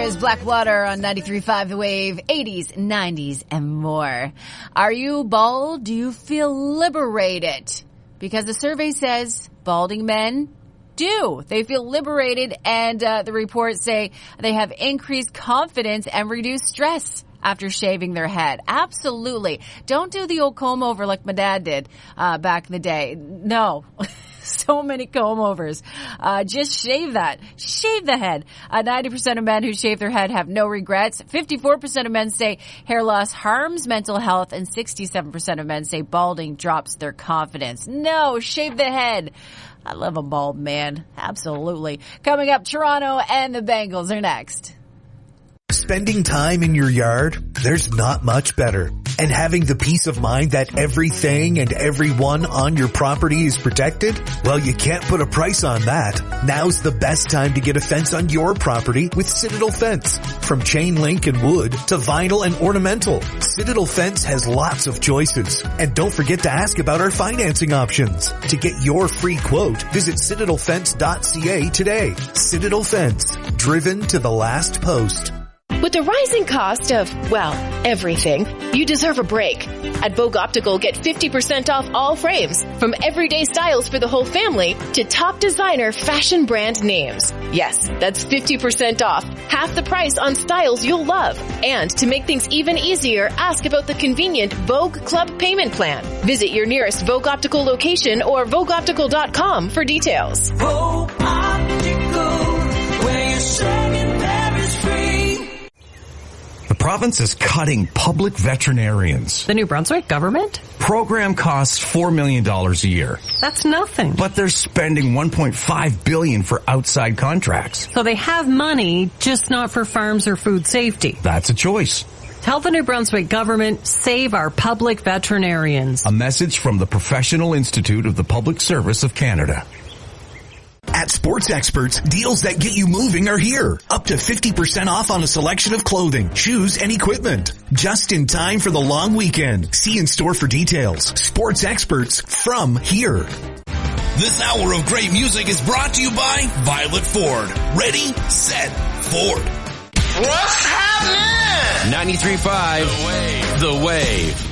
is Blackwater on 93.5 The Wave, 80s, 90s, and more. Are you bald? Do you feel liberated? Because the survey says balding men do. They feel liberated, and the reports say they have increased confidence and reduced stress after shaving their head. Absolutely. Don't do the old comb over like my dad did back in the day. No. So many comb overs. Just shave that. Shave the head. 90% of men who shave their head have no regrets. 54% of men say hair loss harms mental health, and 67% of men say balding drops their confidence. No, shave the head. I love a bald man. Absolutely. Coming up, Toronto and the Bengals are next. Spending time in your yard, there's not much better. And having the peace of mind that everything and everyone on your property is protected? Well, you can't put a price on that. Now's the best time to get a fence on your property with Citadel Fence. From chain link and wood to vinyl and ornamental, Citadel Fence has lots of choices. And don't forget to ask about our financing options. To get your free quote, visit citadelfence.ca today. Citadel Fence, driven to the last post. With the rising cost of, well, everything, you deserve a break. At Vogue Optical, get 50% off all frames, from everyday styles for the whole family to top designer fashion brand names. Yes, that's 50% off, half the price on styles you'll love. And to make things even easier, ask about the convenient Vogue Club payment plan. Visit your nearest Vogue Optical location or VogueOptical.com for details. Vogue Optical, where your second pair is free. The province is cutting public veterinarians. The New Brunswick government? Program costs $4 million a year. That's nothing. But they're spending $1.5 billion for outside contracts. So they have money, just not for farms or food safety. That's a choice. Tell the New Brunswick government, save our public veterinarians. A message from the Professional Institute of the Public Service of Canada. At Sports Experts, deals that get you moving are here. Up to 50% off on a selection of clothing, shoes, and equipment. Just in time for the long weekend. See in store for details. Sports Experts from here. This hour of great music is brought to you by Violet Ford. Ready, set, Ford. What's happening? 93.5 The Wave.